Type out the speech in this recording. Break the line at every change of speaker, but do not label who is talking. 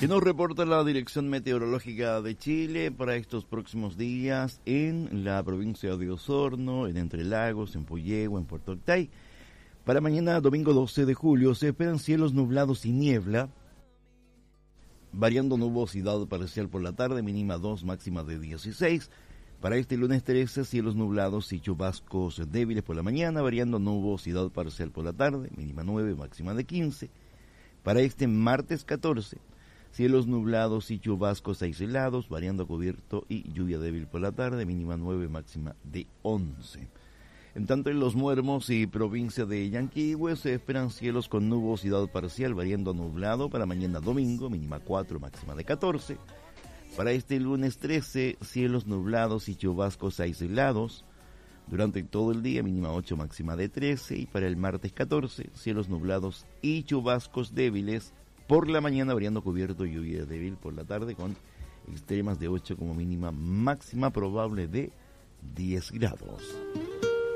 que nos reporta la Dirección Meteorológica de Chile para estos próximos días en la provincia de Osorno, en Entre Lagos, en Puyehue, en Puerto Octay. Para mañana, domingo 12 de julio, se esperan cielos nublados y niebla, variando nubosidad parcial por la tarde, mínima 2, máxima de 16. Para este lunes 13, cielos nublados y chubascos débiles por la mañana, variando nubosidad parcial por la tarde, mínima 9, máxima de 15. Para este martes 14, cielos nublados y chubascos aislados, variando cubierto y lluvia débil por la tarde, mínima 9, máxima de 11. En tanto, en Los Muermos y provincia de Yanquihue se esperan cielos con nubosidad parcial, variando nublado para mañana domingo, mínima 4, máxima de 14. Para este lunes 13, cielos nublados y chubascos aislados durante todo el día, mínima 8, máxima de 13. Y para el martes 14, cielos nublados y chubascos débiles por la mañana, variando cubierto y lluvia débil por la tarde, con extremas de 8 como mínima, máxima probable de 10 grados.